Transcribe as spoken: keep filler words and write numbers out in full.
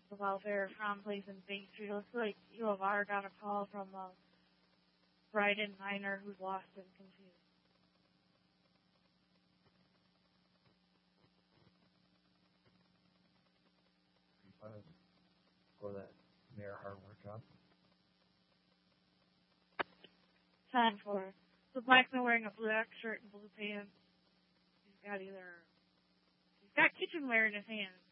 the welfare from place in Bank Street. It looks like U of R got a call from a Brighton miner who's lost and confused. For that Mayor hardware job. ten four. The black man wearing a black shirt and blue pants. He's got either, he's got kitchenware in his hand.